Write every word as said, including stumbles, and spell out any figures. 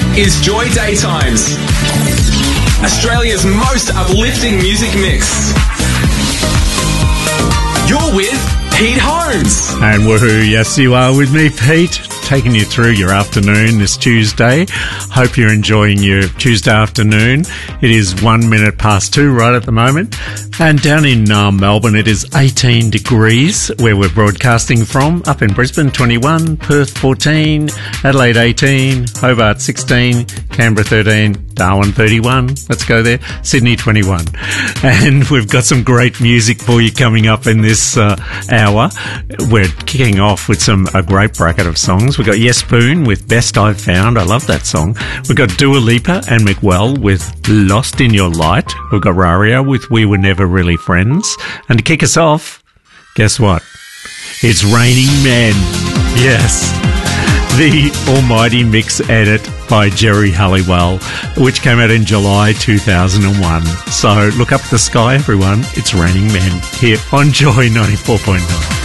is Joy Daytimes, Australia's most uplifting music mix. You're with Pete Holmes. And woohoo, yes you are with me, Pete, taking you through your afternoon this Tuesday. Hope you're enjoying your Tuesday afternoon. It is one minute past two right at the moment. And down in uh, Melbourne, it is eighteen degrees where we're broadcasting from. Up in Brisbane, twenty-one, Perth, fourteen, Adelaide, eighteen, Hobart, sixteen, Canberra, thirteen, Darwin, thirty-one. Let's go there. Sydney, twenty-one. And we've got some great music for you coming up in this uh, hour. We're kicking off with some a great bracket of songs. We've got Yes Boone with Best I've Found. I love that song. We've got Dua Lipa and Miguel with Lost in Your Light. We've got Raria with We Were Never Really Friends. And to kick us off, guess what? It's Raining Men. Yes. The Almighty Mix Edit by Jerry Halliwell, which came out in July two thousand one. So look up at the sky, everyone. It's Raining Men here on Joy ninety-four point nine.